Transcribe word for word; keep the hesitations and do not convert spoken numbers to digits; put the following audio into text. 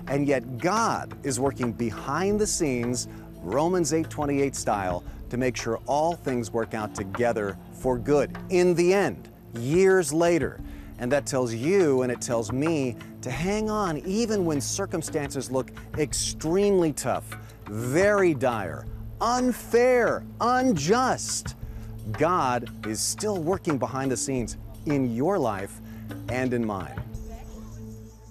and yet God is working behind the scenes, Romans eight twenty-eight style, to make sure all things work out together for good in the end, years later. And that tells you and it tells me to hang on even when circumstances look extremely tough, very dire, unfair, unjust. God is still working behind the scenes in your life and in mine.